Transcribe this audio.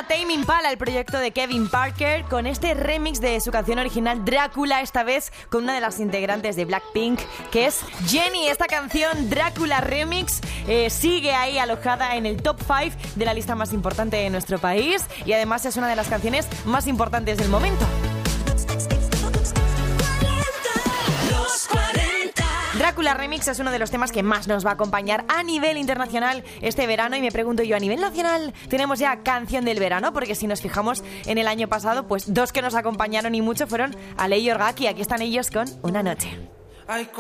Tame Impala, el proyecto de Kevin Parker, con este remix de su canción original Drácula, esta vez con una de las integrantes de Blackpink, que es Jennie. Esta canción Drácula Remix sigue ahí alojada en el top 5 de la lista más importante de nuestro país y además es una de las canciones más importantes del momento. Drácula Remix es uno de los temas que más nos va a acompañar a nivel internacional este verano y me pregunto yo, a nivel nacional tenemos ya canción del verano, porque si nos fijamos en el año pasado, pues dos que nos acompañaron y mucho fueron Ale y Orgaki. Aquí están ellos con Una noche.